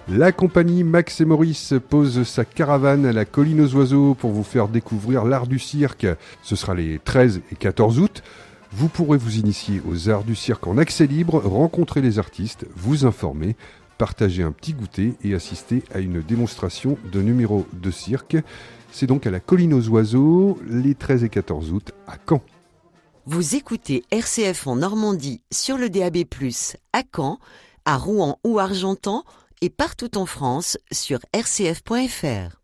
La compagnie Max et Maurice pose sa caravane à la Colline aux Oiseaux pour vous faire découvrir l'art du cirque. Ce sera les 13 et 14 août. Vous pourrez vous initier aux arts du cirque en accès libre, rencontrer les artistes, vous informer, partager un petit goûter et assister à une démonstration de numéros de cirque. C'est donc à la Colline aux Oiseaux, les 13 et 14 août à Caen. Vous écoutez RCF en Normandie sur le DAB+, à Caen, à Rouen ou Argentan et partout en France sur rcf.fr.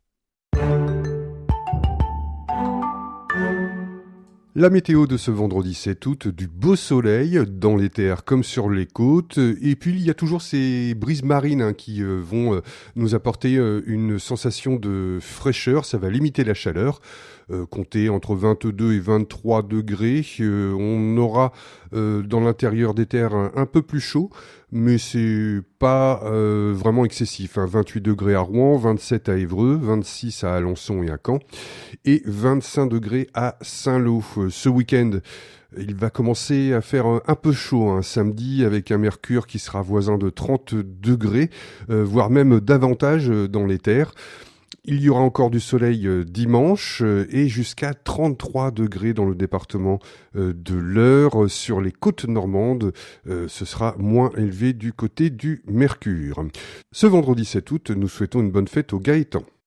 La météo de ce vendredi 7 août, du beau soleil dans les terres comme sur les côtes. Et puis il y a toujours ces brises marines qui vont nous apporter une sensation de fraîcheur. Ça va limiter la chaleur. Compter entre 22 et 23 degrés. On aura dans l'intérieur des terres un peu plus chaud, mais c'est pas vraiment excessif. 28 degrés à Rouen, 27 à Évreux, 26 à Alençon et à Caen, et 25 degrés à Saint-Lô. Ce week-end, il va commencer à faire un peu chaud samedi, avec un mercure qui sera voisin de 30 degrés, voire même davantage dans les terres. Il y aura encore du soleil dimanche et jusqu'à 33 degrés dans le département de l'Eure. Sur les côtes normandes, ce sera moins élevé du côté du Mercure. Ce vendredi 7 août, nous souhaitons une bonne fête aux Gaétans.